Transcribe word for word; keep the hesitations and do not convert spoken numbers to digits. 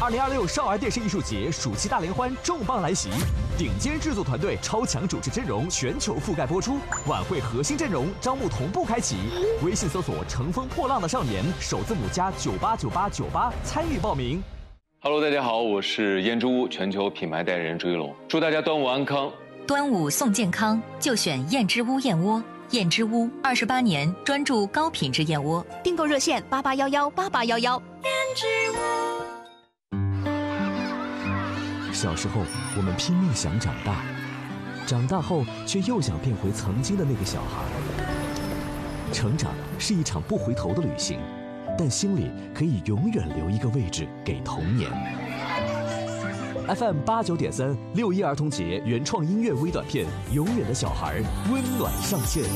二零二六少儿电视艺术节暑期大联欢重磅来袭，顶尖制作团队、超强主持阵容全球覆盖播出。晚会核心阵容招募同步开启，微信搜索“乘风破浪的少年”，首字母加九八九八九八参与报名。 Hello， 大家好，我是燕之屋全球品牌代言人朱一龙，祝大家端午安康。 端午送健康，就选燕之屋燕窝。燕之屋二十八年专注高品质燕窝， 订购热线八八幺幺八八幺幺。燕之屋。 小时候，我们拼命想长大，长大后却又想变回曾经的那个小孩。成长是一场不回头的旅行，但心里可以永远留一个位置给童年。F M 八九点三六一儿童节原创音乐微短片《永远的小孩》，温暖上线。